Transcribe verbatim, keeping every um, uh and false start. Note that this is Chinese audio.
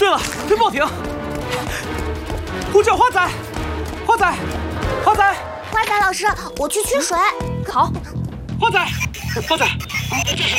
了，推报艇！呼叫花仔，花仔，花仔， 花仔老师，我去取水。 好， 花仔，花仔，这是